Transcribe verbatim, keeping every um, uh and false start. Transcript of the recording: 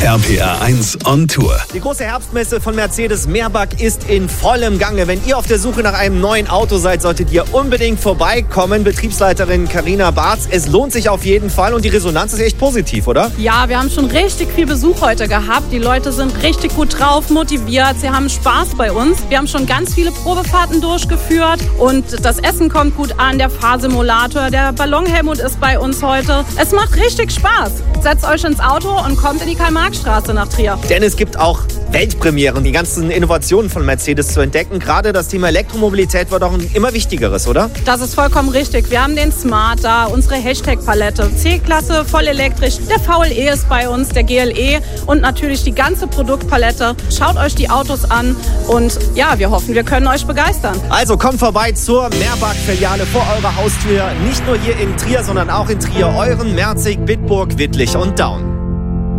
R P R eins on Tour. Die große Herbstmesse von Mercedes-Meerbach ist in vollem Gange. Wenn ihr auf der Suche nach einem neuen Auto seid, solltet ihr unbedingt vorbeikommen. Betriebsleiterin Carina Barz, es lohnt sich auf jeden Fall und die Resonanz ist echt positiv, oder? Ja, wir haben schon richtig viel Besuch heute gehabt. Die Leute sind richtig gut drauf, motiviert. Sie haben Spaß bei uns. Wir haben schon ganz viele Probefahrten durchgeführt und das Essen kommt gut an. Der Fahrsimulator, der Ballonhelmut ist bei uns heute. Es macht richtig Spaß. Setzt euch ins Auto und kommt in die Karl-Marx-Straße nach Trier. Denn es gibt auch Weltpremieren, die ganzen Innovationen von Mercedes zu entdecken. Gerade das Thema Elektromobilität wird auch ein immer wichtigeres, oder? Das ist vollkommen richtig. Wir haben den Smart da, unsere Hashtag-Palette. C-Klasse, voll elektrisch. Der V L E ist bei uns, der G L E und natürlich die ganze Produktpalette. Schaut euch die Autos an und ja, wir hoffen, wir können euch begeistern. Also kommt vorbei zur Meerbach-Filiale vor eurer Haustür. Nicht nur hier in Trier, sondern auch in Trier, Euren, Merzig, Bitburg, Wittlich und Daun.